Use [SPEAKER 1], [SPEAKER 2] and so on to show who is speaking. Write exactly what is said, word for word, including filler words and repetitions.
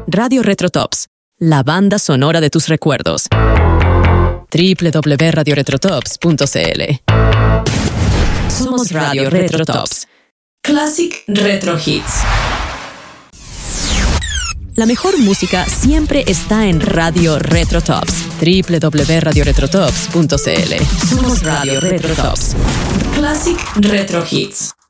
[SPEAKER 1] Radio Retrotops, la banda sonora de tus recuerdos. doble u doble u doble u punto radio retrotops punto c l. Somos Radio Retrotops. Classic Retro Hits. La mejor música siempre está en Radio Retrotops. doble u doble u doble u punto radio retrotops punto c l. Somos Radio Retrotops. Classic Retro Hits.